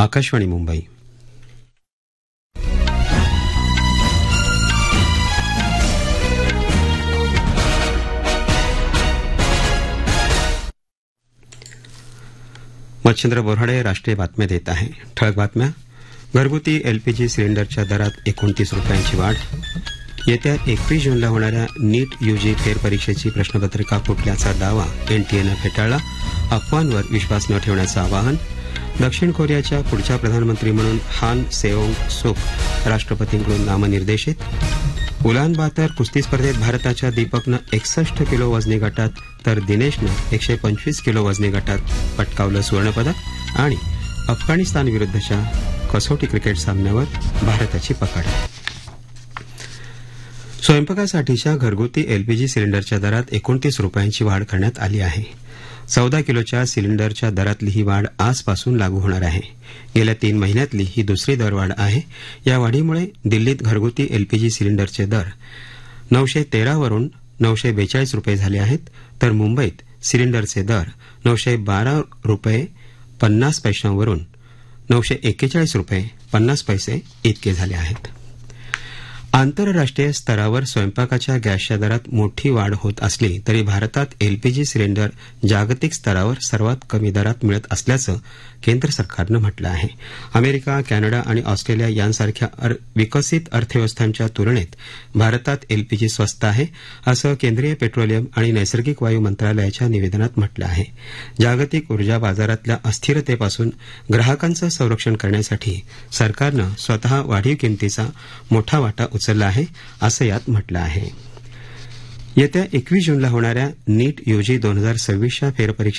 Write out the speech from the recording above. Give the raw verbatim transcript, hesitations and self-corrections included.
आकाशवाणी मुंबई. मच्छिंद्र बोऱ्हाडे राष्ट्रीय बातम्या देत आहे. ठळक बातम्या. घरगुती एलपीजी सिलेंडरच्या दरात एकोणतीस रुपयांची वाढ. येत्या एकवीस जूनला होणाऱ्या नीट यूजी फेरपरीक्षेची प्रश्नपत्रिका फुटल्याचा दावा एनटीएनं फेटाळला. अफवांवर विश्वास न ठेवण्याचं आवाहन. दक्षिण कोरियाच्या पुढच्या प्रधानमंत्री म्हणून हान सेओंग सुक राष्ट्रपतींकडून नामनिर्देशित. उलान बातर कुस्ती स्पर्धेत भारताच्या दीपकनं एकसष्ट किलो वजनी गटात तर दिनेशनं एकशे पंचवीस किलो वजनी गटात पटकावलं सुवर्णपदक. आणि अफगाणिस्तान विरुद्धच्या कसोटी क्रिकेट सामन्यावर भारताची पकड. स्वयंपाकासाठीच्या घरगुती एलपीजी सिलेंडरच्या दरात एकोणतीस रुपयांची वाढ करण्यात आली आहे. चौदा किलोच्या सिलेंडरच्या दरातली ही वाढ आजपासून लागू होणार आहे. गेल्या तीन महिन्यातली ही दुसरी दरवाढ आहे. या वाढीमुळे दिल्लीत घरगुती एलपीजी सिलेंडरचे दर नऊशे तेरा वरून नऊशे बेचाळीस रुपये झाले आहेत, तर मुंबईत सिलेंडरचे दर नऊशे बारा रुपये पन्नास पैशांवरून नऊशे एक्केचाळीस रुपये पन्नास पैसे इतके झाले आहेत. आंतरराष्ट्रीय स्तरावर स्वयंपाकाच्या गॅसच्या दरात मोठी वाढ होत असली तरी भारतात एलपीजी सिलेंडर जागतिक स्तरावर सर्वात कमी दरात मिळत असल्याचं केंद्र सरकारनं म्हटलं आहे. अमेरिका, कॅनडा आणि ऑस्ट्रेलिया यांसारख्या विकसित अर्थव्यवस्थांच्या तुलनेत भारतात एलपीजी स्वस्त आहे, असं केंद्रीय पेट्रोलियम आणि नैसर्गिक वायू मंत्रालयाच्या निवेदनात म्हटलं आहे. जागतिक ऊर्जा बाजारातल्या अस्थिरतेपासून ग्राहकांचं संरक्षण करण्यासाठी सरकारनं स्वतः वाढीव किंमतीचा मोठा वाटा उचलला आहे, असं यात म्हटलं आहे. येत्या एकवीस जूनला होणाऱ्या नीट यूजी दोन हजार सव्वीसच्या फेरपरीक्षेत